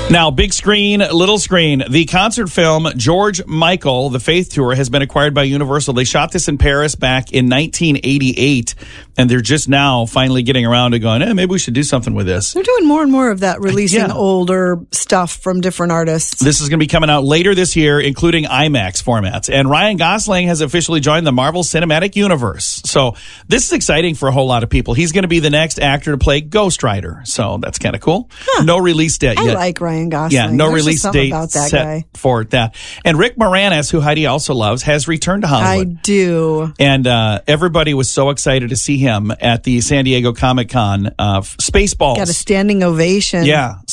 Now, big screen, little screen. The concert film George Michael, The Faith Tour, has been acquired by Universal. They shot this in Paris back in 1988, and they're just now finally getting around to going, maybe we should do something with this. They're doing more and more of that, releasing older stuff from different artists. This is going to be coming out later this year, including IMAX formats. And Ryan Gosling has officially joined the Marvel Cinematic Universe. So this is exciting for a whole lot of people. He's going to be the next actor to play Ghost Rider. So that's kind of cool. Huh. No release date yet. I like Ryan Gosling. Yeah, no There's release date about that set guy. for that. And Rick Moranis, who Heidi also loves, has returned to Hollywood. I do. And everybody was so excited to see him at the San Diego Comic-Con Spaceballs. Got a standing ovation. Yeah.